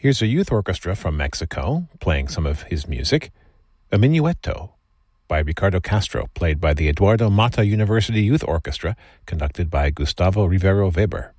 Here's a youth orchestra from Mexico playing some of his music, a Minueto by Ricardo Castro, played by the Eduardo Mata University Youth Orchestra, conducted by Gustavo Rivero Weber.